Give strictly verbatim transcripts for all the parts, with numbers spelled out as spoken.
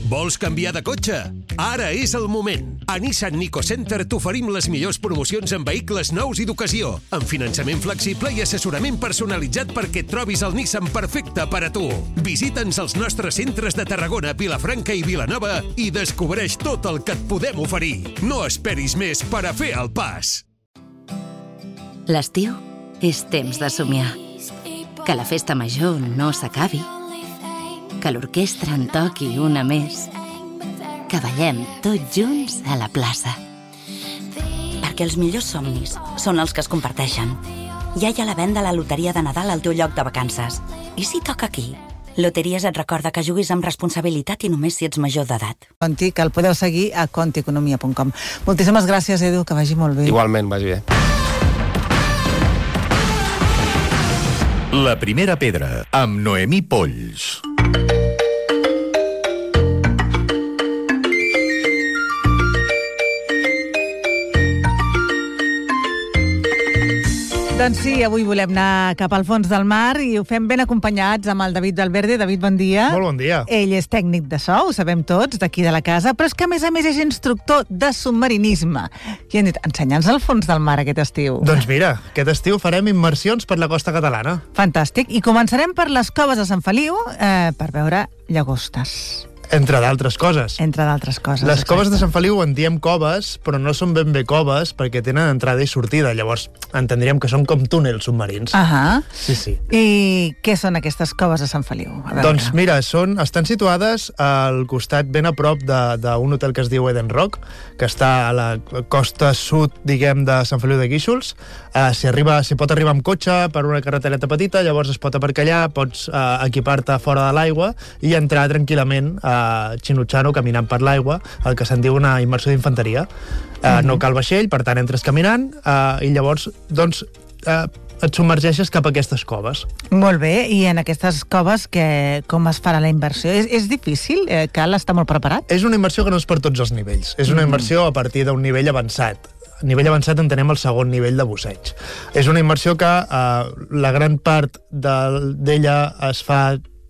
Vols canviar de cotxe? Ara és el moment. A Nissan Nico Center t'oferim les millors promocions en vehicles nous i d'ocasió, amb finançament flexible i assessorament personalitzat perquè et trobis el Nissan perfecte per a tu. Visita'ns als nostres centres de Tarragona, Vilafranca i Vilanova i descobreix tot el que et podem oferir. No esperis més per a fer el pas. L'estiu és temps de somiar. Que la festa major no s'acabi. Que l'orquestra en toqui una més. Que ballem tots junts a la plaça. Perquè els millors somnis són els que es comparteixen. Ja hi ha la venda a la loteria de Nadal al teu lloc de vacances. I si toca aquí? Loteries et recorda que juguis amb responsabilitat i només si ets major d'edat. Conti, que el podeu seguir a contieconomia punt com. Moltíssimes gràcies, Edu, que vagi molt bé. Igualment, vagi bé. La primera pedra, amb Noemí Polls. Doncs sí, avui volem anar cap al fons del mar i ho fem ben acompanyats amb el David Valverde. David, bon dia. Molt bon dia. Ell és tècnic de so, ho sabem tots, d'aquí de la casa, però és que a més a més és instructor de submarinisme. I hem dit, ensenya'ns el fons del mar aquest estiu. Doncs mira, aquest estiu farem immersions per la costa catalana. Fantàstic. I començarem per les coves de Sant Feliu eh, per veure llagostes. Entre d'altres coses. Entre d'altres coses. Les exacte. coves de Sant Feliu en diem coves, però no són ben bé coves perquè tenen entrada i sortida. Llavors entendríem que són com túnels submarins. Ahà. Sí, sí. I què són aquestes coves de Sant Feliu? A veure. Doncs mira, són, estan situades al costat ben a prop d'un hotel que es diu Eden Rock, que està a la costa sud, diguem, de Sant Feliu de Guíxols. Uh, si, arriba, si pot arribar amb cotxe per una carretereta petita, llavors es pot aparcar allà, pots uh, equipar-te fora de l'aigua i entrar tranquil·lament a xinutxant o caminant per l'aigua, el que se'n diu una immersió d'infanteria. Uh, mm-hmm. No cal vaixell, per tant entres caminant uh, i llavors doncs, uh, et submergeixes cap a aquestes coves. Molt bé, i en aquestes coves que, com es farà la immersió? És, és difícil? Eh, cal estar molt preparat? És una immersió que no és per tots els nivells. És una immersió a partir d'un nivell avançat. A nivell avançat entenem el segon nivell de busseig. És una immersió que eh, la gran part d'ella es fa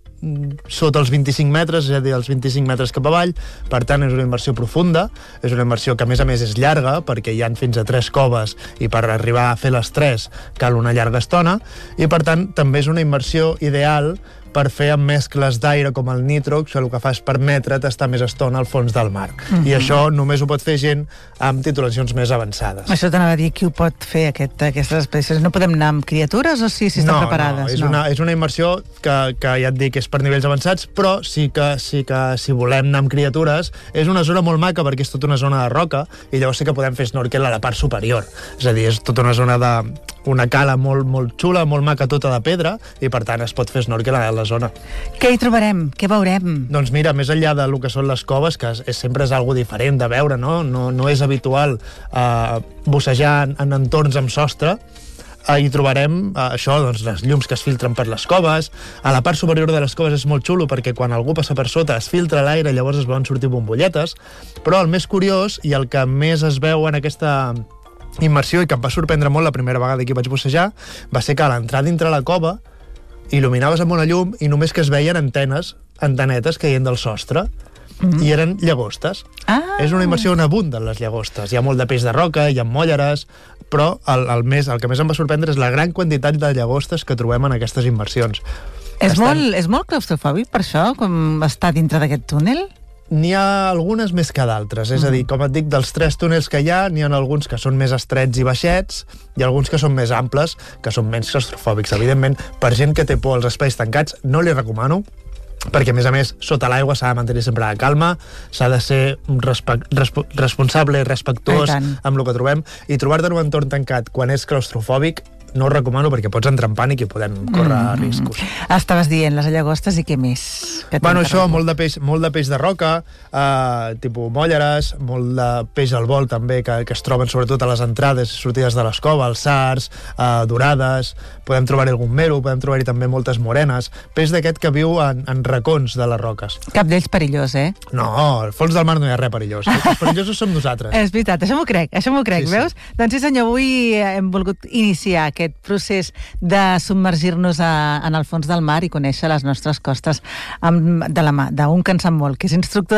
sota els vint-i-cinc metres, és a dir, els vint-i-cinc metres cap avall. Per tant, és una immersió profunda, és una immersió que a més a més és llarga, perquè hi han fins a tres coves i per arribar a fer les tres cal una llarga estona, i per tant també és una immersió ideal per fer amb mescles d'aire com el nitrox, que el que fa és permetre't estar més estona al fons del mar. Mm-hmm. I això només ho pot fer gent amb titulacions més avançades. Això t'anava a dir, qui ho pot fer, aquest, aquestes expedicions? No podem anar amb criatures o sí, si estan no, preparades? No, és, no. Una, és una immersió que, que ja et dic és per nivells avançats, però sí que, sí que si volem anar amb criatures, és una zona molt maca perquè és tota una zona de roca i llavors sí que podem fer snorkel a la part superior. És a dir, és tota una zona de una cala molt, molt xula, molt maca, tota de pedra, i per tant es pot fer snorkel a la zona. Què hi trobarem? Què veurem? Doncs mira, més enllà del que són les coves, que és, sempre és algo diferent de veure, no? No, no és habitual eh, bussejar en, en entorns amb sostre. Eh, hi trobarem eh, això, doncs, les llums que es filtren per les coves. A la part superior de les coves és molt xulo perquè quan algú passa per sota es filtra l'aire, llavors es veuen sortir bombolletes. Però el més curiós i el que més es veu en aquesta immersió i que em va sorprendre molt la primera vegada que hi vaig bussejar va ser que a l'entrar dintre la cova il·luminaves amb una llum i només que es veien antenes, antenetes caient del sostre. Mm-hmm. I eren llagostes. Ah. És una immersió on abunden les llagostes. Hi ha molt de peix de roca, hi ha mòlleres, però el, el, més, el que més em va sorprendre és la gran quantitat de llagostes que trobem en aquestes immersions. És, Estan... molt, és molt claustrofòbic per això, com estar dintre d'aquest túnel? N'hi ha algunes més que d'altres, és a dir, com et dic, dels tres túnels que hi ha, n'hi ha alguns que són més estrets i baixets i alguns que són més amples, que són menys claustrofòbics. Evidentment, per gent que té por als espais tancats, no li recomano, perquè a més a més, sota l'aigua s'ha de mantenir sempre la calma, s'ha de ser respe resp responsable i respectuós amb el que trobem, i trobar-te en un entorn tancat quan és claustrofòbic no ho recomano perquè pots entrar en pànic i podem córrer mm. riscos. Estaves dient les llagostes i què més? Bueno, això, molt de peix, molt de peix de roca, eh, tipus mòlleres, molt de peix al vol també, que, que es troben sobretot a les entrades i sortides de l'escova, els sards, eh, dorades, podem trobar-hi algun mero, podem trobar-hi també moltes morenes, peix d'aquest que viu en, en racons de les roques. Cap d'ells perillós, eh? No, al fons del mar no hi ha res perillós. Els perillosos som nosaltres. És veritat, això m'ho crec, això m'ho crec, sí, veus? Sí. Doncs sí senyor, avui hem volgut iniciar aquest procés de submergir-nos en el fons del mar i conèixer les nostres costes amb, de la mà d'un que en sap molt, que és instructor